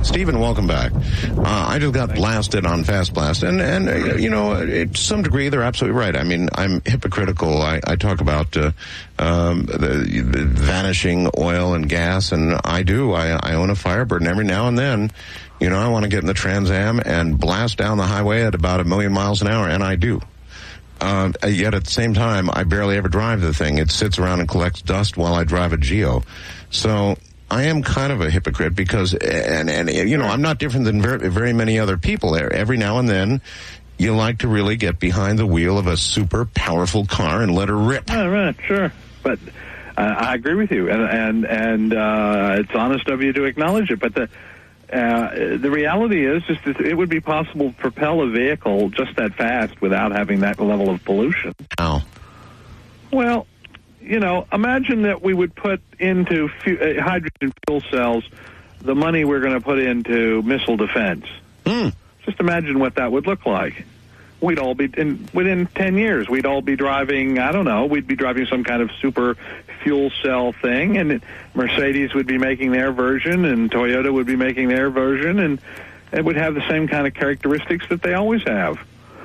Stephen, welcome back. I just got blasted on Fast Blast, and to some degree, they're absolutely right. I mean, I'm hypocritical. I talk about the vanishing oil and gas, and I own a Firebird, and every now and then, I want to get in the Trans Am and blast down the highway at about 1,000,000 miles an hour, and I do. Yet at the same time, I barely ever drive the thing. It sits around and collects dust while I drive a Geo. So I am kind of a hypocrite because, I'm not different than very many other people there. Every now and then, you like to really get behind the wheel of a super powerful car and let her rip. Oh, right, sure. But I agree with you, and it's honest of you to acknowledge it. But the reality is that it would be possible to propel a vehicle just that fast without having that level of pollution. How? Well, imagine that we would put into hydrogen fuel cells the money we're going to put into missile defense. Just imagine what that would look like. We'd all be, within 10 years, we'd all be driving, we'd be driving some kind of super fuel cell thing, and Mercedes would be making their version, and Toyota would be making their version, and it would have the same kind of characteristics that they always have.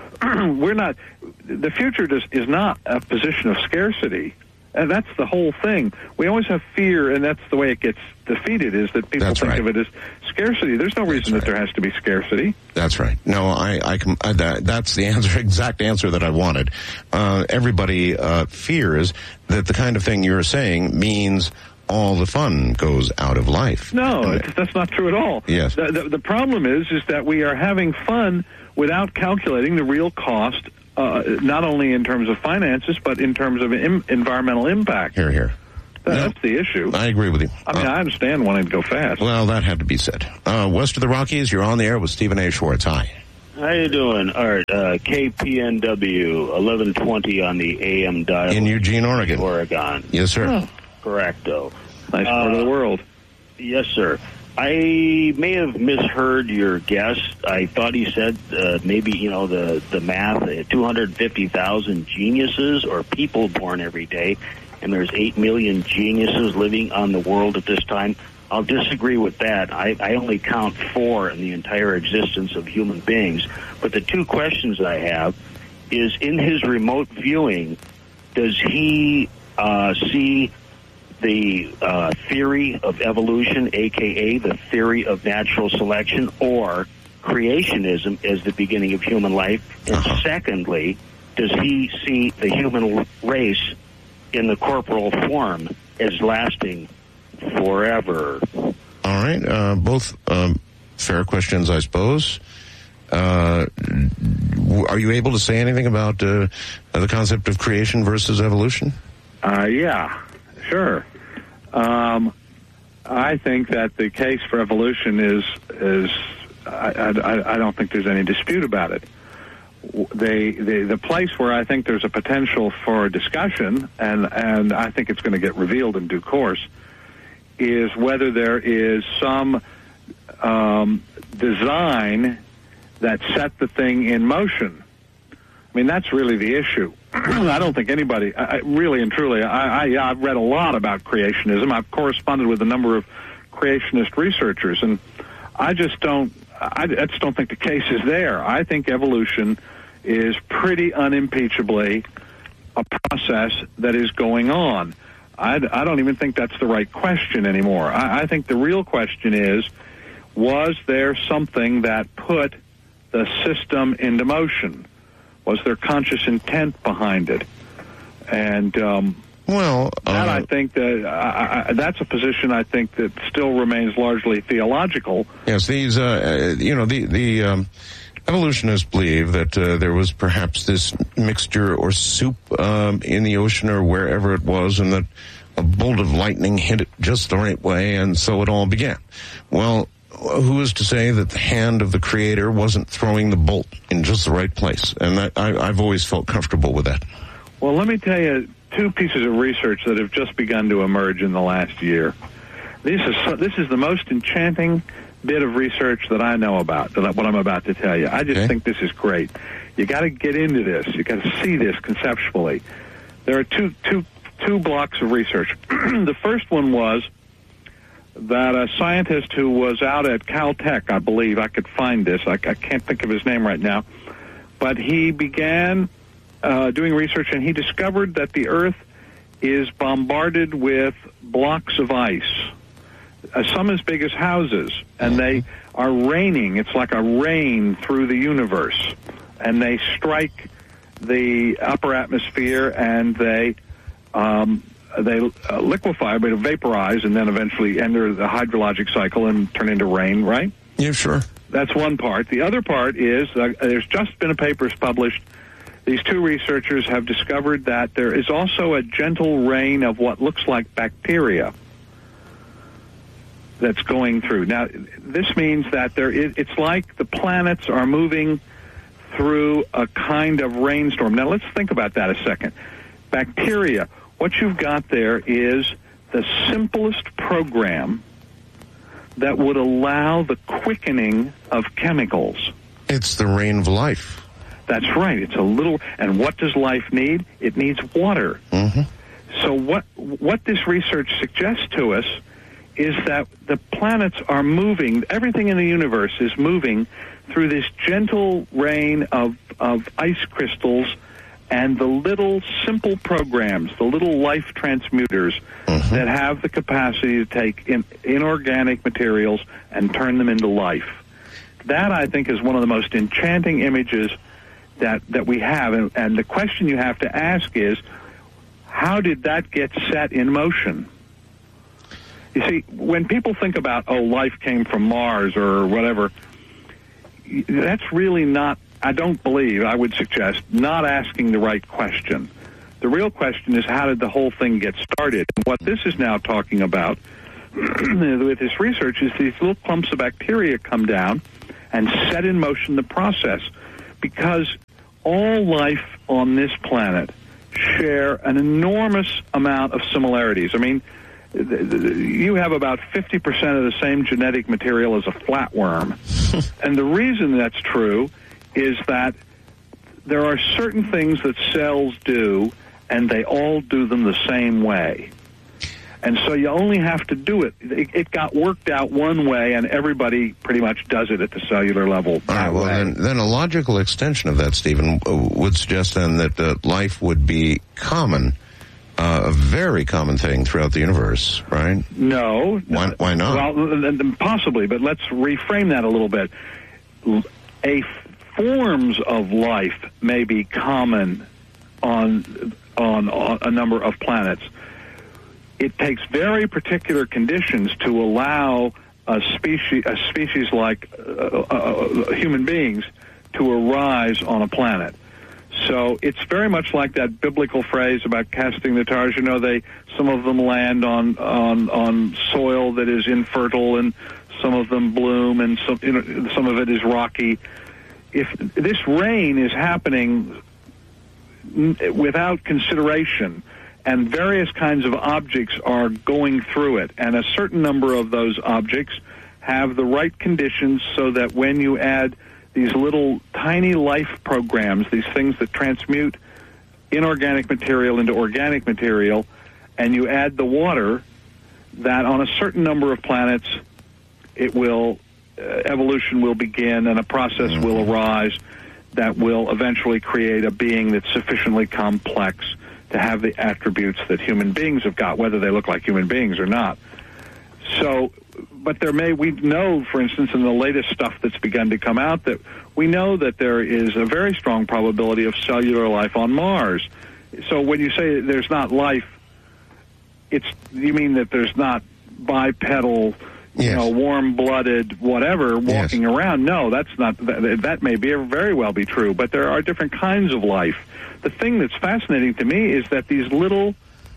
The future is not a position of scarcity. And that's the whole thing. We always have fear, and that's the way it gets defeated, is that people think of it as scarcity. There's no reason that there has to be scarcity. That's right. No, that's the exact answer that I wanted. Everybody fears that the kind of thing you're saying means all the fun goes out of life. No, that's not true at all. Yes. The problem is that we are having fun without calculating the real cost, not only in terms of finances, but in terms of environmental impact. Here. That's the issue. I agree with you. I understand wanting to go fast. Well, that had to be said. West of the Rockies, you're on the air with Stephen A. Schwartz. Hi. How you doing? Art, KPNW, 1120 on the AM dial. In Eugene, Oregon. Yes, sir. Oh. Correcto. Nice part of the world. Yes, sir. I may have misheard your guess. I thought he said maybe, the math, 250,000 geniuses or people born every day, and there's 8 million geniuses living on the world at this time. I'll disagree with that. I only count 4 in the entire existence of human beings. But the two questions I have is, in his remote viewing, does he see the theory of evolution, a.k.a. the theory of natural selection, or creationism as the beginning of human life? And secondly, does he see the human race in the corporal form as lasting forever? All right. Both fair questions, I suppose. Are you able to say anything about the concept of creation versus evolution? Yeah, sure. I think that the case for evolution is I don't think there's any dispute about it. The place where I think there's a potential for discussion, and I think it's going to get revealed in due course, is whether there is some design that set the thing in motion. I mean, that's really the issue. I don't think anybody, really and truly, I've read a lot about creationism. I've corresponded with a number of creationist researchers, and I just don't think the case is there. I think evolution is pretty unimpeachably a process that is going on. I don't even think that's the right question anymore. I think the real question is, was there something that put the system into motion? Was there conscious intent behind it? And I think that that's a position I think that still remains largely theological. Yes, these the evolutionists believe that there was perhaps this mixture or soup in the ocean or wherever it was, and that a bolt of lightning hit it just the right way, and so it all began. Well, who is to say that the hand of the Creator wasn't throwing the bolt in just the right place? And I've always felt comfortable with that. Well, let me tell you 2 pieces of research that have just begun to emerge in the last year. This is the most enchanting bit of research that I know about, what I'm about to tell you. I just think this is great. You got to get into this. You got to see this conceptually. There are two blocks of research. The first one was that a scientist who was out at Caltech, I believe, I could find this, I can't think of his name right now, but he began doing research, and he discovered that the Earth is bombarded with blocks of ice, some as big as houses, and they are raining. It's like a rain through the universe, and they strike the upper atmosphere, and they liquefy, but vaporize, and then eventually enter the hydrologic cycle and turn into rain, right? Yeah, sure. That's one part. The other part is there's just been a paper published. These two researchers have discovered that there is also a gentle rain of what looks like bacteria that's going through. Now, this means that it's like the planets are moving through a kind of rainstorm. Now, let's think about that a second. Bacteria, what you've got there is the simplest program that would allow the quickening of chemicals. It's the rain of life. That's right. It's a little, and what does life need? It needs water. Mm-hmm. So what this research suggests to us is that the planets are moving, everything in the universe is moving through this gentle rain of ice crystals, and the little simple programs, the little life transmuters that have the capacity to take inorganic materials and turn them into life. That, I think, is one of the most enchanting images that we have. And the question you have to ask is, how did that get set in motion? You see, when people think about, life came from Mars or whatever, that's really not, I don't believe, I would suggest, not asking the right question. The real question is, how did the whole thing get started? And what this is now talking about with this research is these little clumps of bacteria come down and set in motion the process, because all life on this planet share an enormous amount of similarities. I mean, you have about 50% of the same genetic material as a flatworm. And the reason that's true is that there are certain things that cells do, and they all do them the same way. And so you only have to do it. It got worked out one way, and everybody pretty much does it at the cellular level. All right, well, then a logical extension of that, Stephen, would suggest then that life would be common, a very common thing throughout the universe, right? No. Why not? Well, possibly, but let's reframe that a little bit. Forms of life may be common on a number of planets. It takes very particular conditions to allow a species like human beings to arise on a planet. So it's very much like that biblical phrase about casting the tares. You know, some of them land on soil that is infertile, and some of them bloom, and some of it is rocky. If this rain is happening without consideration, and various kinds of objects are going through it, and a certain number of those objects have the right conditions so that when you add these little tiny life programs, these things that transmute inorganic material into organic material, and you add the water, that on a certain number of planets, it will evolution will begin, and a process will arise that will eventually create a being that's sufficiently complex to have the attributes that human beings have got, whether they look like human beings or not. So, but we know, for instance, in the latest stuff that's begun to come out, that we know that there is a very strong probability of cellular life on Mars. So when you say there's not life, you mean that there's not bipedal, warm-blooded, whatever, walking around? No, that's not. That may very well be true, but there are different kinds of life. The thing that's fascinating to me is that these little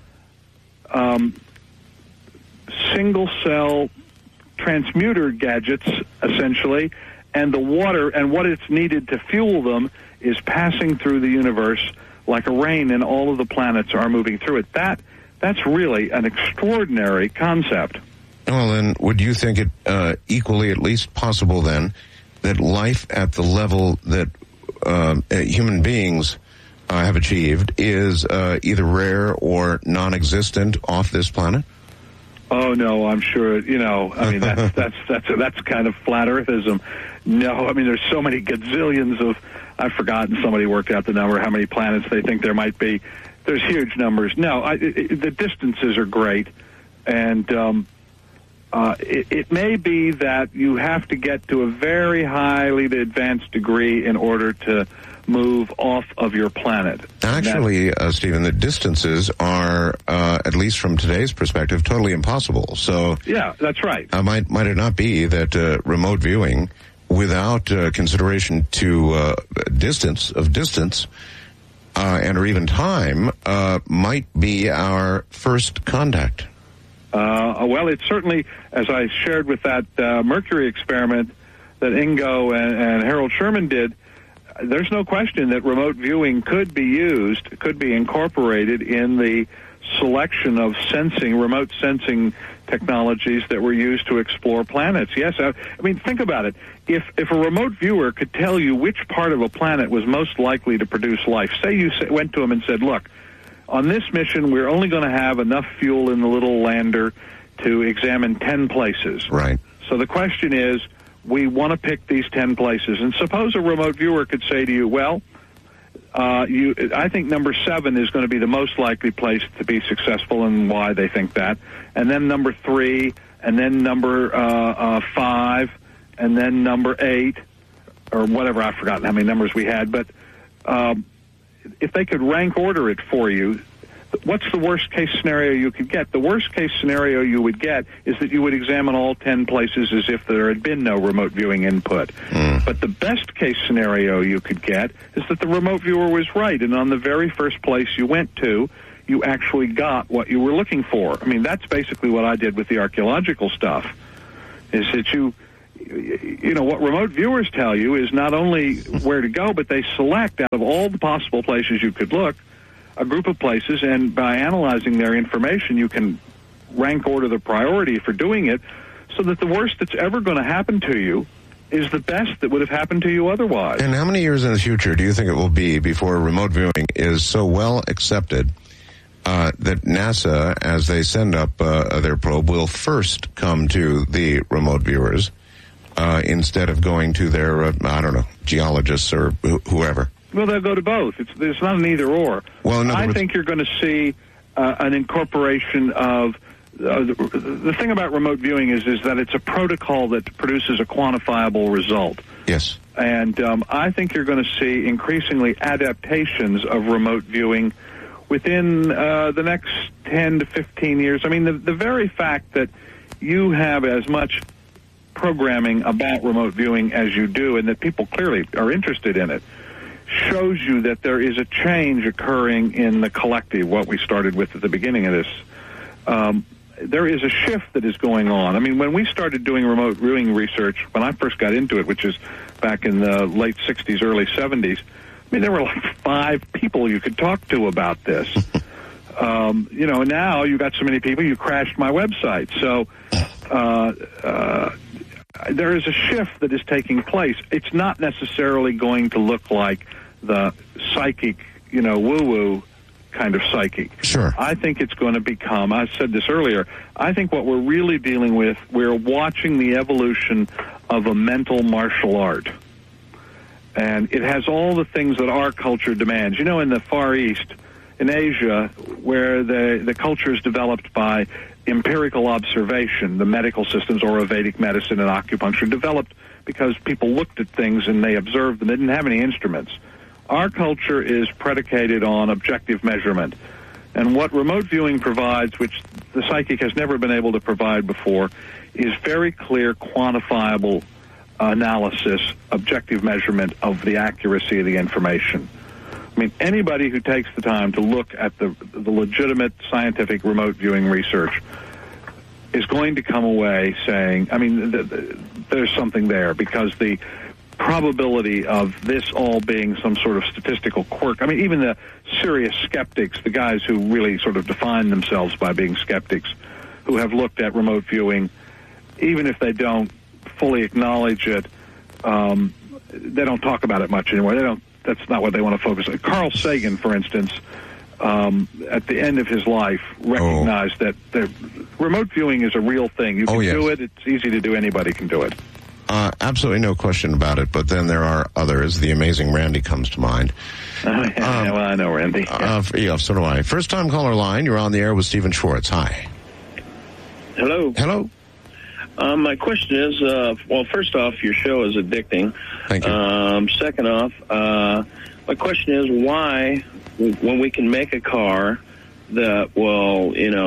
single-cell transmuter gadgets, essentially, and the water and what it's needed to fuel them is passing through the universe like a rain, and all of the planets are moving through it. That's really an extraordinary concept. Well, then, would you think it equally at least possible, then, that life at the level that human beings have achieved is either rare or non-existent off this planet? Oh no, I'm sure. I mean that's kind of flat earthism. No, I mean there's so many gazillions of. I've forgotten. Somebody worked out the number how many planets they think there might be. There's huge numbers. No, the distances are great, and it may be that you have to get to a very highly advanced degree in order to move off of your planet. Actually, Stephen, the distances are, at least from today's perspective, totally impossible. So, yeah, that's right. Might it not be that remote viewing, without consideration to distance, and or even time, might be our first contact? Well, it's certainly, as I shared with that Mercury experiment that Ingo and Harold Sherman did, there's no question that remote viewing could be incorporated in the selection of remote sensing technologies that were used to explore planets. Yes, I mean, think about it. If a remote viewer could tell you which part of a planet was most likely to produce life, say you went to him and said, look, on this mission, we're only going to have enough fuel in the little lander to examine 10 places. Right. So the question is, we want to pick these 10 places. And suppose a remote viewer could say to you, well, I think number 7 is going to be the most likely place to be successful, and why they think that. And then number 3, and then number 5, and then number 8, or whatever. I've forgotten how many numbers we had. But if they could rank order it for you, what's the worst case scenario you could get? The worst case scenario you would get is that you would examine all 10 places as if there had been no remote viewing input. But the best case scenario you could get is that the remote viewer was right, and on the very first place you went to, you actually got what you were looking for. I mean, that's basically what I did with the archaeological stuff, is that what remote viewers tell you is not only where to go, but they select out of all the possible places you could look, a group of places, and by analyzing their information, you can rank order the priority for doing it so that the worst that's ever going to happen to you is the best that would have happened to you otherwise. And how many years in the future do you think it will be before remote viewing is so well accepted that NASA, as they send up their probe, will first come to the remote viewers instead of going to their, geologists or whoever? Well, they'll go to both. It's not an either or. Well, I think you're going to see an incorporation of the thing about remote viewing is that it's a protocol that produces a quantifiable result. Yes. And I think you're going to see increasingly adaptations of remote viewing within the next 10 to 15 years. I mean, the very fact that you have as much programming about remote viewing as you do, and that people clearly are interested in it, shows you that there is a change occurring in the collective, what we started with at the beginning of this. There is a shift that is going on. I mean, when we started doing remote viewing research, when I first got into it, which is back in the late 60s, early 70s, I mean, there were like 5 people you could talk to about this. Now you got so many people, you crashed my website. So there is a shift that is taking place. It's not necessarily going to look like the psychic, woo-woo kind of psychic. Sure. I think it's going to become, I said this earlier, I think what we're really dealing with, we're watching the evolution of a mental martial art. And it has all the things that our culture demands. In the Far East, in Asia, where the culture is developed by empirical observation, the medical systems, Ayurvedic medicine and acupuncture, developed because people looked at things and they observed them. They didn't have any instruments. Our culture is predicated on objective measurement. And what remote viewing provides, which the psychic has never been able to provide before, is very clear, quantifiable analysis, objective measurement of the accuracy of the information. I mean, anybody who takes the time to look at the legitimate scientific remote viewing research is going to come away saying, there's something there, because the probability of this all being some sort of statistical quirk. I mean, even the serious skeptics, the guys who really sort of define themselves by being skeptics, who have looked at remote viewing, even if they don't fully acknowledge it, they don't talk about it much anymore. That's not what they want to focus on. Carl Sagan, for instance, at the end of his life, recognized that the remote viewing is a real thing. You can do it. It's easy to do. Anybody can do it. Absolutely no question about it. But then there are others. The amazing Randy comes to mind. Well, I know Randy. Yeah, so do I. First-time caller line. You're on the air with Stephen Schwartz. Hi. Hello. Hello. My question is, well, first off, your show is addicting. Thank you. Second off, my question is why, when we can make a car that will,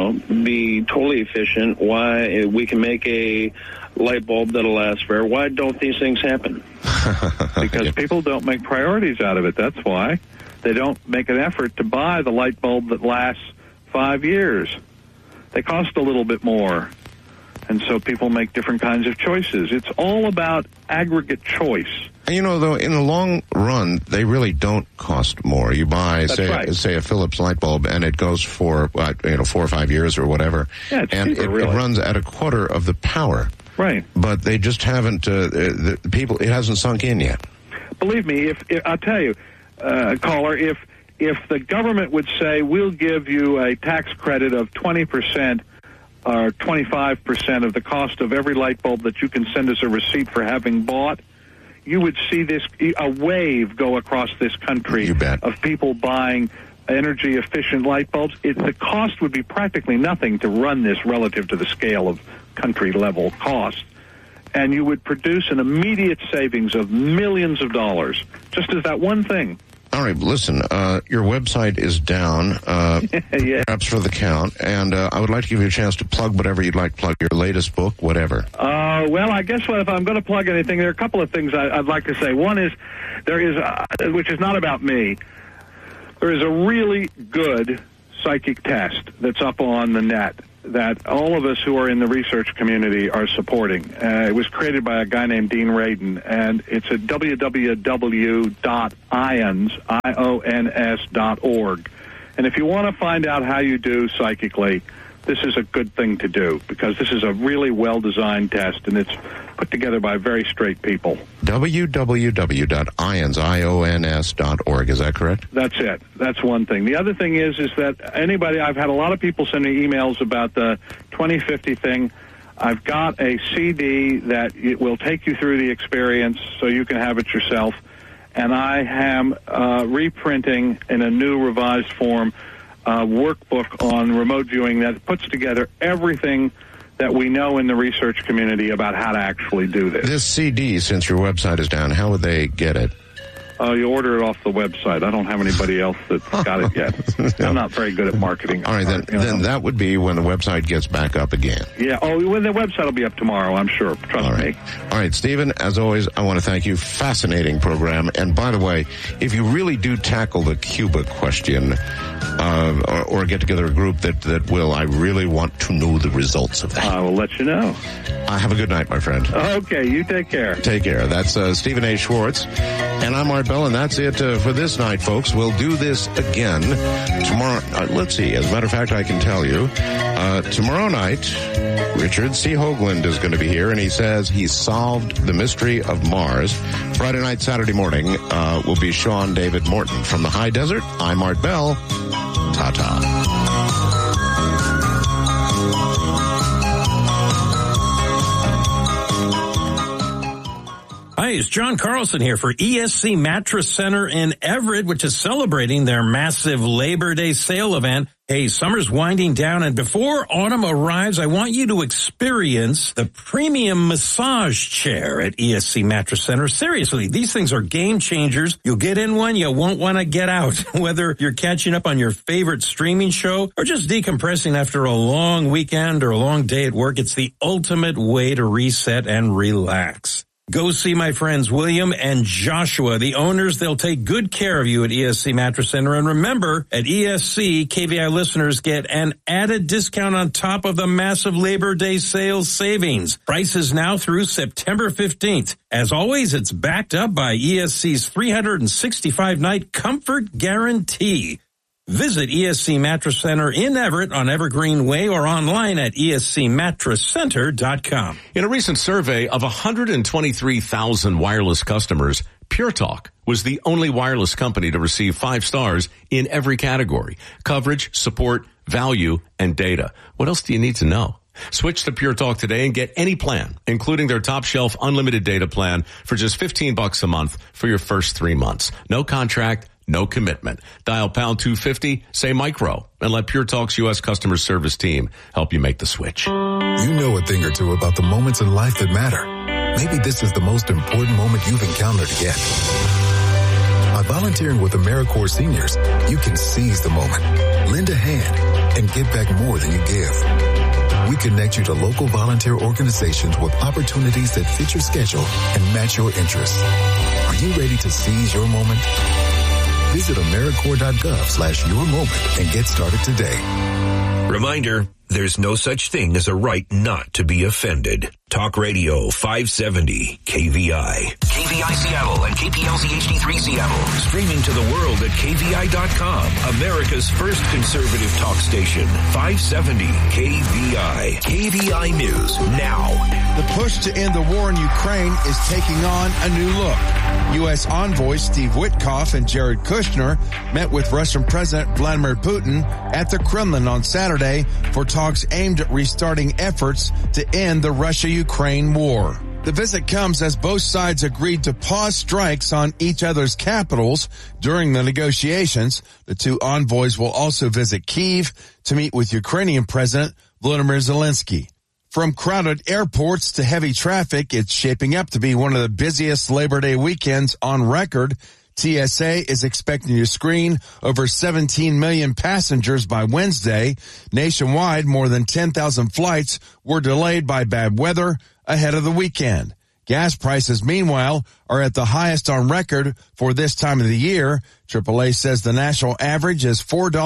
be totally efficient, why we can make a light bulb that'll last forever, why don't these things happen? Because people don't make priorities out of it. That's why. They don't make an effort to buy the light bulb that lasts 5 years. They cost a little bit more. And so people make different kinds of choices. It's all about aggregate choice. And though, in the long run, they really don't cost more. You buy, say a Philips light bulb, and it goes for 4 or 5 years or whatever. Yeah, it's and cheaper, it runs at a quarter of the power. Right. But they just haven't. It hasn't sunk in yet. Believe me, if I'll tell you, caller, if the government would say we'll give you a tax credit of 20%. Or 25% of the cost of every light bulb that you can send us a receipt for having bought, you would see a wave go across this country of people buying energy-efficient light bulbs. The cost would be practically nothing to run this relative to the scale of country-level cost. And you would produce an immediate savings of millions of dollars, just as that one thing. All right, listen, your website is down, perhaps for the count, and I would like to give you a chance to plug whatever you'd like to plug, your latest book, whatever. Well, I guess if I'm going to plug anything, there are a couple of things I'd like to say. One is, which is not about me, there is a really good psychic test that's up on the net that all of us who are in the research community are supporting. It was created by a guy named Dean Radin, and it's at www.ions.org. And if you want to find out how you do psychically, this is a good thing to do, because this is a really well-designed test, and it's put together by very straight people. www.ions.org, is that correct? That's it. That's one thing. The other thing is that I've had a lot of people send me emails about the 2050 thing. I've got a CD that it will take you through the experience so you can have it yourself, and I am reprinting in a new revised form workbook on remote viewing that puts together everything that we know in the research community about how to actually do this. This CD, since your website is down, how would they get it? You order it off the website. I don't have anybody else that's got it yet. I'm not very good at marketing. All right, then that would be when the website gets back up again. Yeah, when the website will be up tomorrow, I'm sure. Trust me. All right, Stephen, as always, I want to thank you. Fascinating program. And by the way, if you really do tackle the Cuba question, or get together a group that will, I really want to know the results of that. I will let you know. Have a good night, my friend. Okay, you take care. Take care. That's Stephen A. Schwartz. And I'm Art Bell, and that's it for this night, folks. We'll do this again tomorrow. Let's see. As a matter of fact, I can tell you, tomorrow night, Richard C. Hoagland is going to be here, and he says he solved the mystery of Mars. Friday night, Saturday morning, will be Sean David Morton. From the high desert, I'm Art Bell. Ta-ta. Hi, it's John Carlson here for ESC Mattress Center in Everett, which is celebrating their massive Labor Day sale event. Hey, summer's winding down, and before autumn arrives, I want you to experience the premium massage chair at ESC Mattress Center. Seriously, these things are game changers. You'll get in one, you won't want to get out. Whether you're catching up on your favorite streaming show or just decompressing after a long weekend or a long day at work, it's the ultimate way to reset and relax. Go see my friends William and Joshua, the owners. They'll take good care of you at ESC Mattress Center. And remember, at ESC, KVI listeners get an added discount on top of the massive Labor Day sales savings. Prices now through September 15th. As always, it's backed up by ESC's 365-night comfort guarantee. Visit ESC Mattress Center in Everett on Evergreen Way or online at escmattresscenter.com. In a recent survey of 123,000 wireless customers, Pure Talk was the only wireless company to receive 5 stars in every category: coverage, support, value, and data. What else do you need to know? Switch to Pure Talk today and get any plan, including their top shelf unlimited data plan, for just $15 a month for your first 3 months. No contract, no commitment. Dial pound 250, say micro, and let Pure Talk's U.S. customer service team help you make the switch. You know a thing or two about the moments in life that matter. Maybe this is the most important moment you've encountered yet. By volunteering with AmeriCorps Seniors, you can seize the moment, lend a hand, and get back more than you give. We connect you to local volunteer organizations with opportunities that fit your schedule and match your interests. Are you ready to seize your moment? Visit AmeriCorps.gov/your moment and get started today. Reminder, there's no such thing as a right not to be offended. Talk Radio 570 KVI. KVI Seattle and KPLZ HD3 Seattle. Streaming to the world at KVI.com. America's first conservative talk station. 570 KVI. KVI News now. The push to end the war in Ukraine is taking on a new look. U.S. envoys Steve Witkoff and Jared Kushner met with Russian President Vladimir Putin at the Kremlin on Saturday for talks aimed at restarting efforts to end the Russia-Ukraine war. The visit comes as both sides agreed to pause strikes on each other's capitals during the negotiations. The two envoys will also visit Kyiv to meet with Ukrainian President Volodymyr Zelensky. From crowded airports to heavy traffic, it's shaping up to be one of the busiest Labor Day weekends on record. TSA is expecting to screen over 17 million passengers by Wednesday. Nationwide, more than 10,000 flights were delayed by bad weather ahead of the weekend. Gas prices, meanwhile, are at the highest on record for this time of the year. AAA says the national average is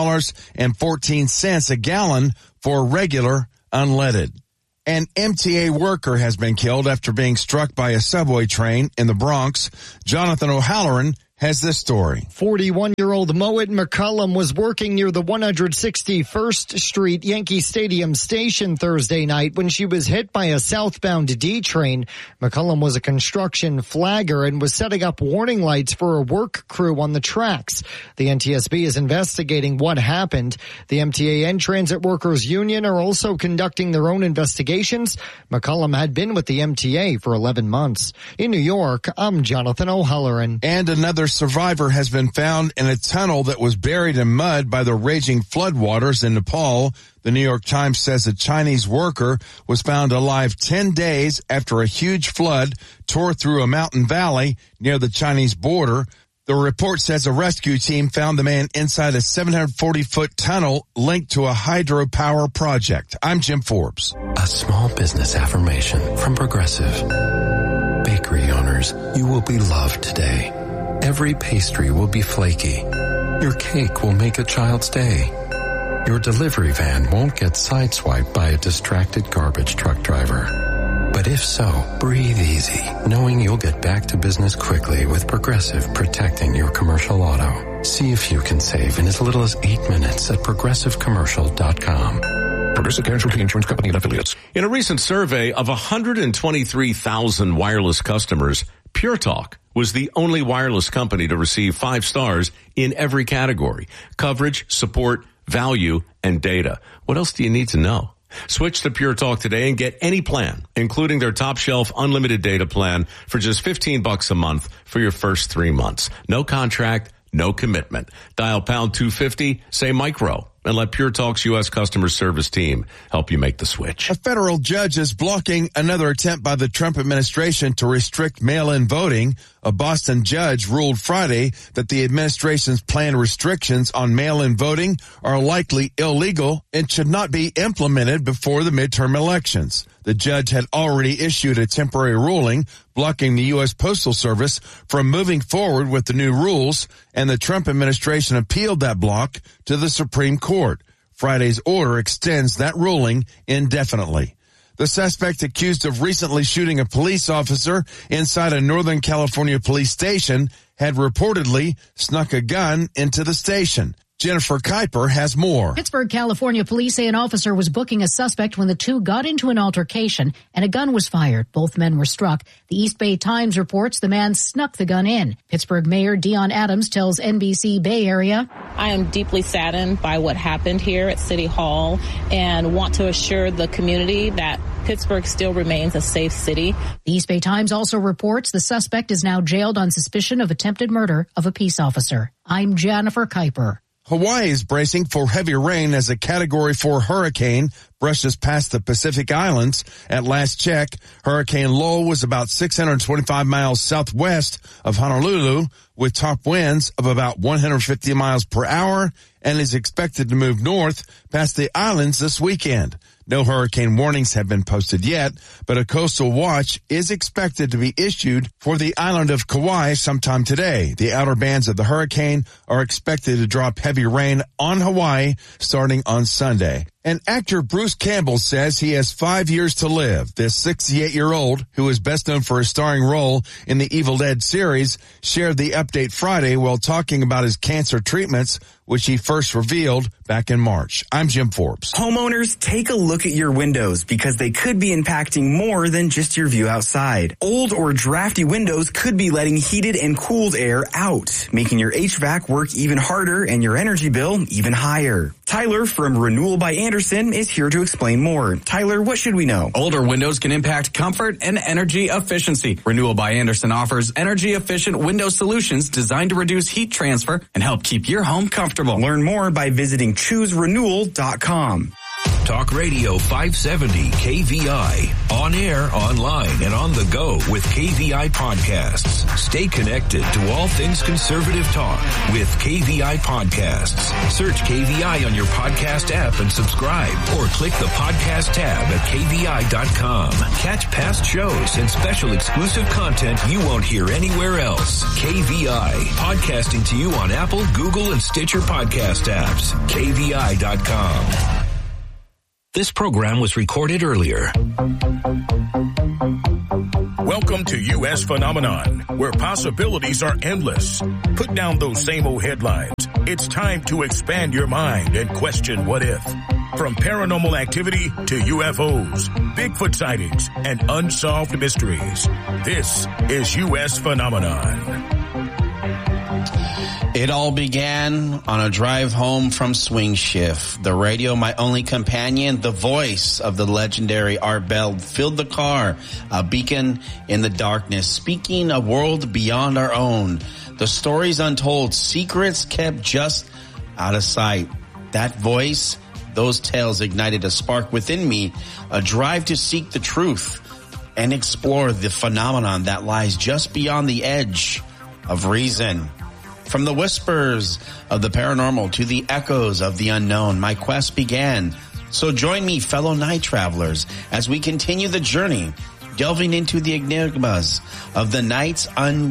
$4.14 a gallon for regular unleaded. An MTA worker has been killed after being struck by a subway train in the Bronx. Jonathan O'Halloran has this story. 41-year-old Moet McCullum was working near the 161st Street Yankee Stadium station Thursday night when she was hit by a southbound D train. McCullum was a construction flagger and was setting up warning lights for a work crew on the tracks. The NTSB is investigating what happened. The MTA and Transit Workers Union are also conducting their own investigations. McCullum had been with the MTA for 11 months. In New York, I'm Jonathan O'Halloran. And another survivor has been found in a tunnel that was buried in mud by the raging floodwaters in Nepal. The New York Times says a Chinese worker was found alive 10 days after a huge flood tore through a mountain valley near the Chinese border. The report says a rescue team found the man inside a 740-foot tunnel linked to a hydropower project. I'm Jim Forbes. A small business affirmation from Progressive. Bakery owners, you will be loved today. Every pastry will be flaky. Your cake will make a child's day. Your delivery van won't get sideswiped by a distracted garbage truck driver. But if so, breathe easy, knowing you'll get back to business quickly with Progressive protecting your commercial auto. See if you can save in as little as 8 minutes at progressivecommercial.com. Progressive Casualty Insurance Company and Affiliates. In a recent survey of 123,000 wireless customers, Pure Talk was the only wireless company to receive 5 stars in every category: coverage, support, value, and data. What else do you need to know? Switch to Pure Talk today and get any plan, including their top shelf unlimited data plan, for just $15 a month for your first 3 months. No contract, no commitment. Dial pound 250, say micro, and let Pure Talk's U.S. customer service team help you make the switch. A federal judge is blocking another attempt by the Trump administration to restrict mail-in voting. A Boston judge ruled Friday that the administration's planned restrictions on mail-in voting are likely illegal and should not be implemented before the midterm elections. The judge had already issued a temporary ruling blocking the U.S. Postal Service from moving forward with the new rules, and the Trump administration appealed that block to the Supreme Court. Friday's order extends that ruling indefinitely. The suspect accused of recently shooting a police officer inside a Northern California police station had reportedly snuck a gun into the station. Jennifer Kuiper has more. Pittsburgh, California police say an officer was booking a suspect when the two got into an altercation and a gun was fired. Both men were struck. The East Bay Times reports the man snuck the gun in. Pittsburgh Mayor Dion Adams tells NBC Bay Area, I am deeply saddened by what happened here at City Hall and want to assure the community that Pittsburgh still remains a safe city. The East Bay Times also reports the suspect is now jailed on suspicion of attempted murder of a peace officer. I'm Jennifer Kuiper. Hawaii is bracing for heavy rain as a Category 4 hurricane brushes past the Pacific Islands. At last check, Hurricane Lo was about 625 miles southwest of Honolulu with top winds of about 150 miles per hour and is expected to move north past the islands this weekend. No hurricane warnings have been posted yet, but a coastal watch is expected to be issued for the island of Kauai sometime today. The outer bands of the hurricane are expected to drop heavy rain on Hawaii starting on Sunday. And actor Bruce Campbell says he has 5 years to live. This 68-year-old, who is best known for his starring role in the Evil Dead series, shared the update Friday while talking about his cancer treatments, which he first revealed back in March. I'm Jim Forbes. Homeowners, take a look at your windows because they could be impacting more than just your view outside. Old or drafty windows could be letting heated and cooled air out, making your HVAC work even harder and your energy bill even higher. Tyler from Renewal by Andersen is here to explain more. Tyler, what should we know? Older windows can impact comfort and energy efficiency. Renewal by Andersen offers energy-efficient window solutions designed to reduce heat transfer and help keep your home comfortable. Learn more by visiting ChooseRenewal.com. Talk Radio 570 KVI. On air, online, and on the go with KVI podcasts. Stay connected to all things conservative talk with KVI podcasts. Search KVI on your podcast app and subscribe, or click the podcast tab at KVI.com. Catch past shows and special exclusive content you won't hear anywhere else. KVI. Podcasting to you on Apple, Google, and Stitcher podcast apps. KVI.com. This program was recorded earlier. Welcome to U.S. Phenomenon, where possibilities are endless. Put down those same old headlines. It's time to expand your mind and question what if. From paranormal activity to UFOs, Bigfoot sightings, and unsolved mysteries. This is U.S. Phenomenon. It all began on a drive home from Swing Shift. The radio, my only companion, the voice of the legendary Art Bell, filled the car, a beacon in the darkness, speaking a world beyond our own. The stories untold, secrets kept just out of sight. That voice, those tales ignited a spark within me, a drive to seek the truth and explore the phenomenon that lies just beyond the edge of reason. From the whispers of the paranormal to the echoes of the unknown, my quest began. So join me, fellow night travelers, as we continue the journey, delving into the enigmas of the night's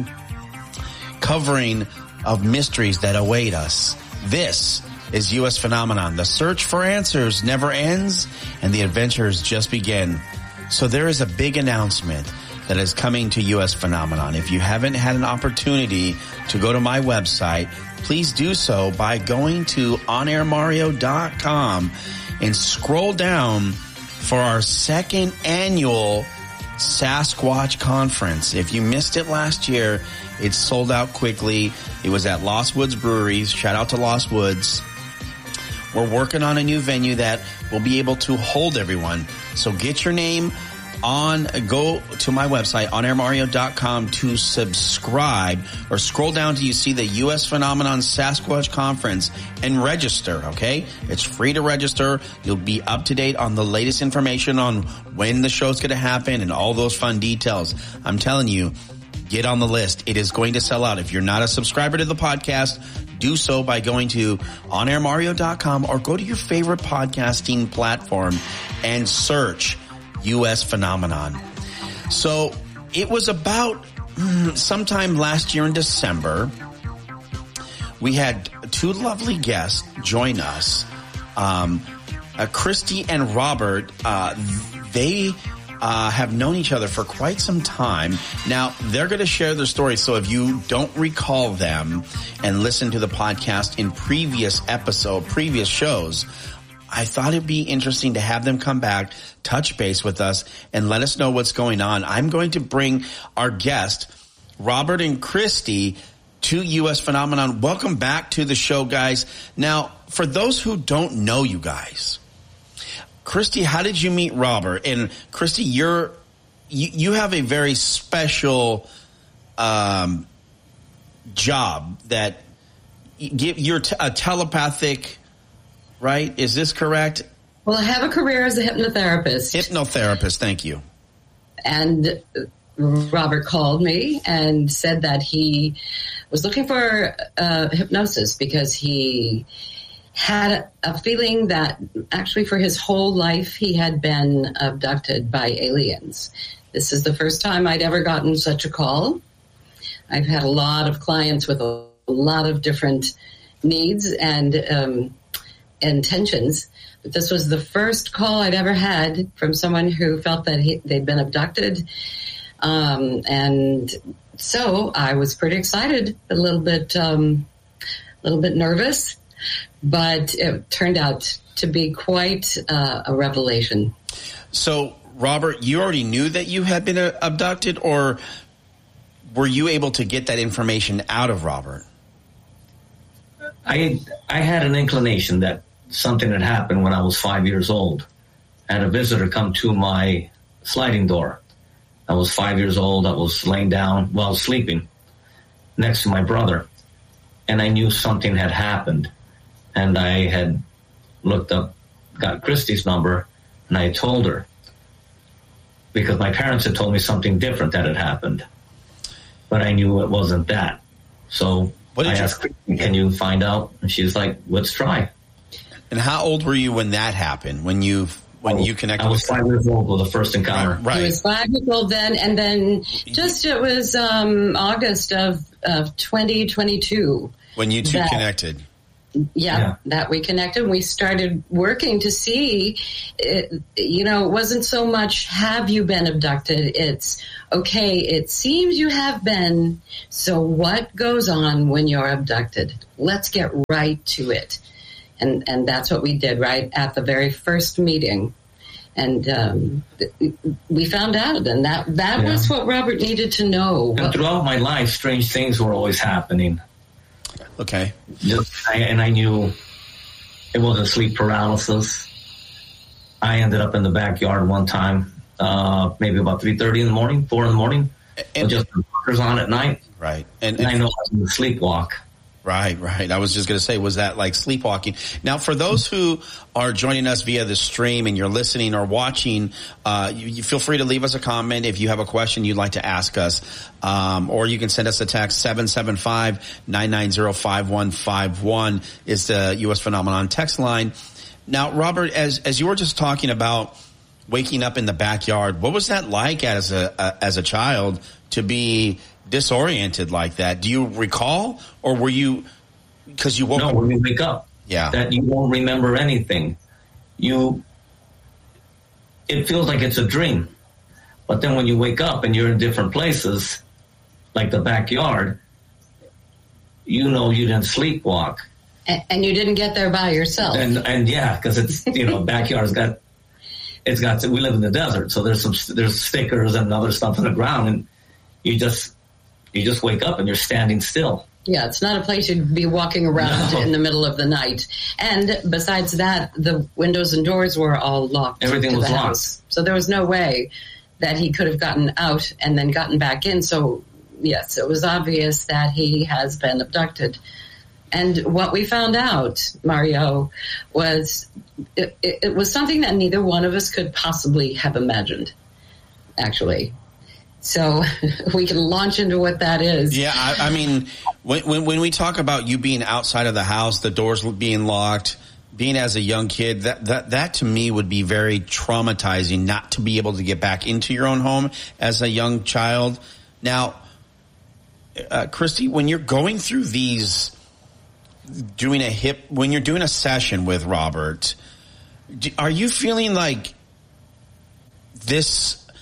uncovering of mysteries that await us. This is U.S. Phenomenon. The search for answers never ends, and the adventures just begin. So there is a big announcement that is coming to U.S. Phenomenon. If you haven't had an opportunity to go to my website, please do so by going to onairmario.com and scroll down for our second annual Sasquatch Conference. If you missed it last year, it sold out quickly. It was at Lost Woods Breweries. Shout out to Lost Woods. We're working on a new venue that will be able to hold everyone. So get your name go to my website, onairmario.com, to subscribe, or scroll down till you see the U.S. Phenomenon Sasquatch Conference and register, okay? It's free to register. You'll be up to date on the latest information on when the show's going to happen and all those fun details. I'm telling you, get on the list. It is going to sell out. If you're not a subscriber to the podcast, do so by going to onairmario.com or go to your favorite podcasting platform and search U.S. Phenomenon. So it was about sometime last year in December, we had two lovely guests join us. Christy and Robert, they have known each other for quite some time. Now, they're going to share their story. So if you don't recall them and listen to the podcast in previous shows, I thought it'd be interesting to have them come back, touch base with us, and let us know what's going on. I'm going to bring our guest, Robert and Christy, to U.S. Phenomenon. Welcome back to the show, guys. Now, for those who don't know you guys, Christy, how did you meet Robert? And Christy, you have a very special job that you're a telepathic, right? Is this correct? Well, I have a career as a hypnotherapist. Hypnotherapist, thank you. And Robert called me and said that he was looking for hypnosis because he had a feeling that actually for his whole life he had been abducted by aliens. This is the first time I'd ever gotten such a call. I've had a lot of clients with a lot of different needs and intentions, but this was the first call I'd ever had from someone who felt that they'd been abducted. And so I was pretty excited, a little bit nervous, but it turned out to be quite a revelation. So, Robert, you already knew that you had been abducted, or were you able to get that information out of Robert? I had an inclination that something had happened when I was 5 years old. I had a visitor come to my sliding door. I was 5 years old. I was laying down while sleeping next to my brother, and I knew something had happened. And I had looked up, got Christy's number, and I told her because my parents had told me something different that had happened, but I knew it wasn't that. So I asked, can you find out? And she's like, let's try. And how old were you when that happened? When you connected? I was 5 years old with the first encounter. Right. I was 5 years old then, and then it was August of 2022 when you two connected. Yeah, that we connected. We started working to see, it wasn't so much have you been abducted. It's, okay, it seems you have been. So what goes on when you're abducted? Let's get right to it. And that's what we did right at the very first meeting. And we found out, and that was what Robert needed to know. And throughout my life, strange things were always happening. Okay. I knew it wasn't sleep paralysis. I ended up in the backyard one time, maybe about 3:30 in the morning, 4 in the morning, and just the walkers on at night. Right. And I know I was sleepwalk. Right. I was just going to say, was that like sleepwalking? Now, for those who are joining us via the stream and you're listening or watching, you feel free to leave us a comment if you have a question you'd like to ask us. Or you can send us a text. 775-990-5151 is the U.S. Phenomenon text line. Now, Robert, as you were just talking about waking up in the backyard, what was that like as a child to be disoriented like that? Do you recall, or were you, because you woke up? No, when you wake up, that you won't remember anything. It feels like it's a dream, but then when you wake up and you're in different places, like the backyard, you know you didn't sleepwalk, and you didn't get there by yourself. And yeah, because it's backyard's got we live in the desert, so there's stickers and other stuff on the ground, and you just wake up and you're standing still. Yeah, it's not a place you'd be walking around in the middle of the night. And besides that, the windows and doors were all locked. Everything was locked. House. So there was no way that he could have gotten out and then gotten back in. So, yes, it was obvious that he has been abducted. And what we found out, Mario, was it was something that neither one of us could possibly have imagined, actually. So we can launch into what that is. Yeah, I mean, when we talk about you being outside of the house, the doors being locked, being as a young kid, that to me would be very traumatizing, not to be able to get back into your own home as a young child. Now, Christy, when you're going through these, when you're doing a session with Robert, are you feeling like this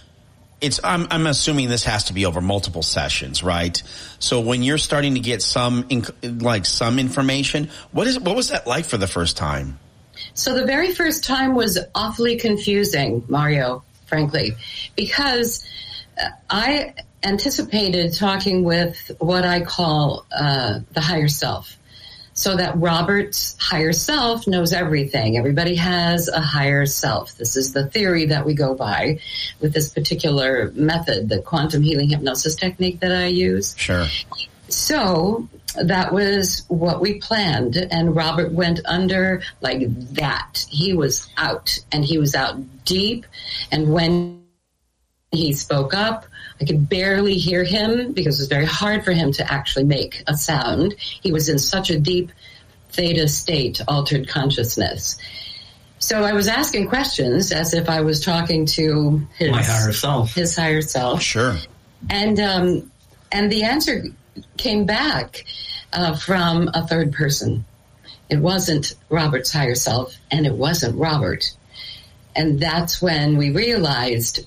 I'm assuming this has to be over multiple sessions, right? So when you're starting to get some information, what was that like for the first time? So the very first time was awfully confusing, Mario, frankly, because I anticipated talking with what I call the higher self. So that Robert's higher self knows everything. Everybody has a higher self. This is the theory that we go by with this particular method, the quantum healing hypnosis technique that I use. Sure. So that was what we planned. And Robert went under like that. He was out, and he was out deep. And when he spoke up, I could barely hear him because it was very hard for him to actually make a sound. He was in such a deep theta state, altered consciousness. So I was asking questions as if I was talking to my higher self. His higher self. Sure. And the answer came back from a third person. It wasn't Robert's higher self, and it wasn't Robert. And that's when we realized,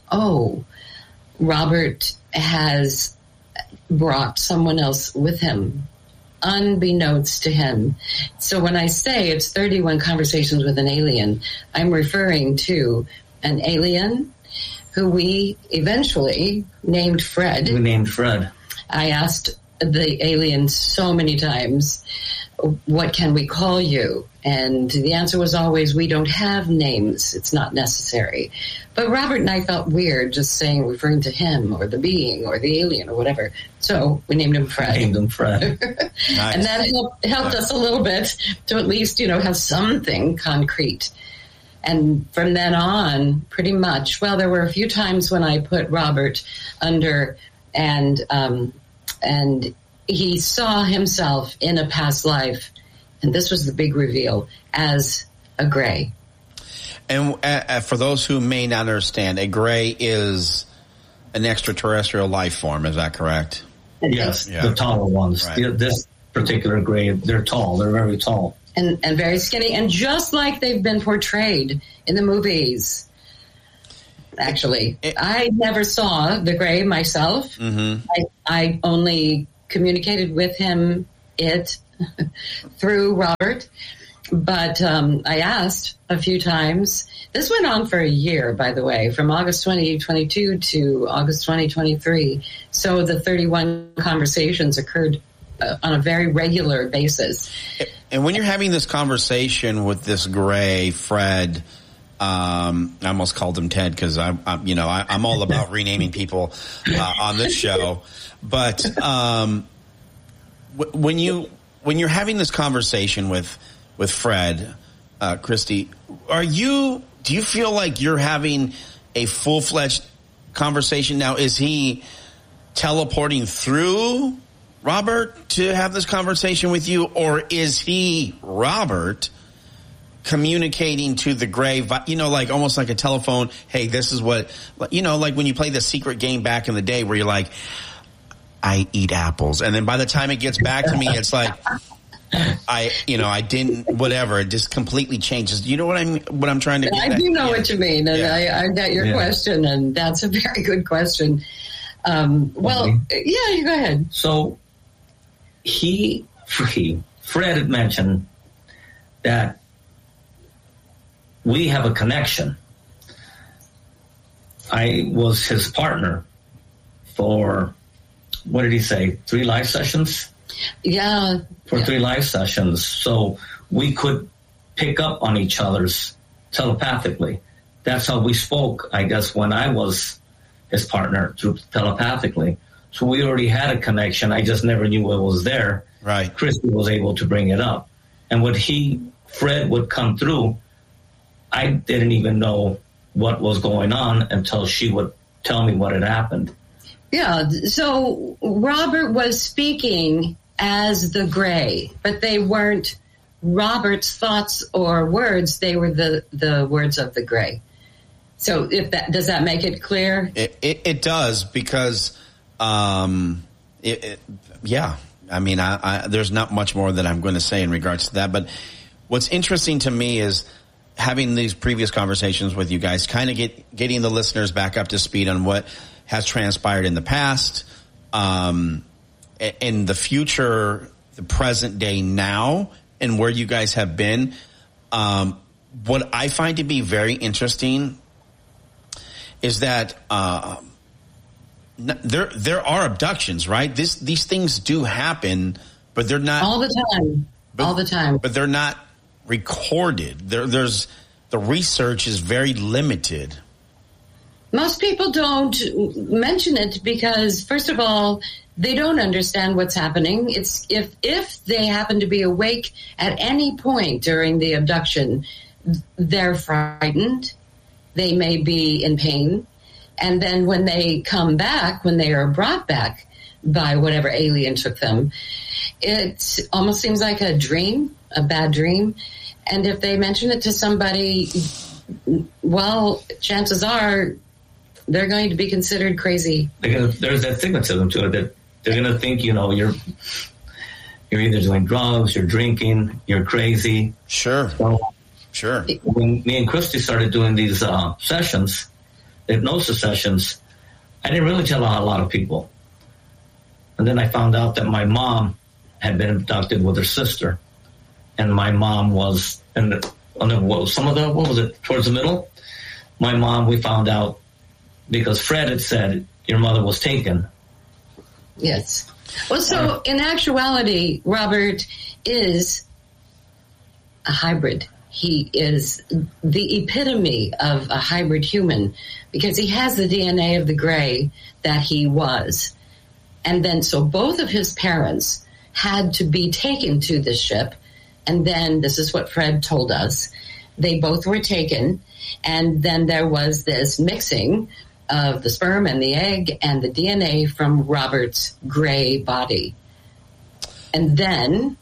Robert has brought someone else with him, unbeknownst to him. So when I say it's 31 conversations with an alien, I'm referring to an alien who we eventually named Fred. We named Fred. I asked the alien so many times, what can we call you? And the answer was always, we don't have names. It's not necessary. But Robert and I felt weird just referring to him or the being or the alien or whatever. So we named him Fred. Named him Fred. Nice. And that helped us a little bit to at least, have something concrete. And from then on, pretty much, there were a few times when I put Robert under and he saw himself in a past life, and this was the big reveal, as a gray. And for those who may not understand, a gray is an extraterrestrial life form. Is that correct? Yes, Yeah. the taller ones. Right. This particular gray, they're tall. They're very tall. And very skinny, and just like they've been portrayed in the movies. Actually, I never saw the gray myself. Mm-hmm. I only communicated with him through Robert, but I asked a few times. This went on for a year, by the way, from August 2022 to August 2023. So the 31 conversations occurred on a very regular basis. And when you're having this conversation with this gray, Fred, I almost called him Ted because I'm all about renaming people on this show. But when you're having this conversation with Fred, Christy, do you feel like you're having a full-fledged conversation now? Is he teleporting through Robert to have this conversation with you, or is he, Robert, communicating to the gray, like almost like a telephone? Hey, this is what, like when you play the secret game back in the day where you're like, I eat apples. And then by the time it gets back to me, it's like, I didn't, whatever. It just completely changes. You know what I'm trying to get at? I do know what you mean. And I got your question, and that's a very good question. You go ahead. So Fred had mentioned that we have a connection. I was his partner for, what did he say, 3 live sessions? Yeah. For 3 live sessions. So we could pick up on each other's telepathically. That's how we spoke, I guess, when I was his partner, through telepathically. So we already had a connection. I just never knew it was there. Right. Christy was able to bring it up. And when Fred would come through, I didn't even know what was going on until she would tell me what had happened. Yeah, so Robert was speaking as the gray, but they weren't Robert's thoughts or words. They were the words of the gray. So does that make it clear? It does, because, yeah. I mean, there's not much more that I'm going to say in regards to that. But what's interesting to me is having these previous conversations with you guys, kind of getting the listeners back up to speed on what has transpired in the past, in the future, the present day now, and where you guys have been. What I find to be very interesting is that there are abductions, right? These things do happen, but they're not all the time. All the time, but they're not recorded. There's the research is very limited. Most people don't mention it because, first of all, they don't understand what's happening. It's if they happen to be awake at any point during the abduction, they're frightened. They may be in pain. And then when they come back, when they are brought back by whatever alien took them, it almost seems like a dream, a bad dream. And if they mention it to somebody, well, chances are they're going to be considered crazy. There's that stigmatism to it that they're going to think, you're either doing drugs, you're drinking, you're crazy. Sure. So, sure. When me and Christy started doing these sessions, hypnosis sessions, I didn't really tell a lot of people. And then I found out that my mom had been abducted with her sister. And my mom was towards the middle? My mom, we found out because Fred had said your mother was taken. Yes. Well, so in actuality, Robert is a hybrid. He is the epitome of a hybrid human because he has the DNA of the gray that he was. And then so both of his parents had to be taken to the ship. And then this is what Fred told us. They both were taken. And then there was this mixing of the sperm and the egg and the DNA from Robert's gray body. And then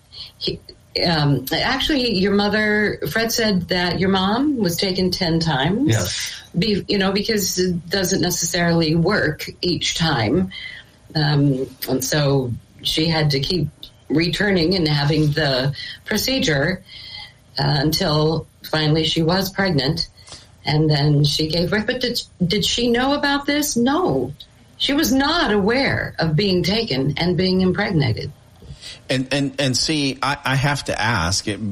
actually, your mother, Fred said that your mom was taken 10 times. Yes. Because it doesn't necessarily work each time. And so she had to keep returning and having the procedure until finally she was pregnant. And then she gave birth. But did she know about this? No. She was not aware of being taken and being impregnated. And see, I have to ask,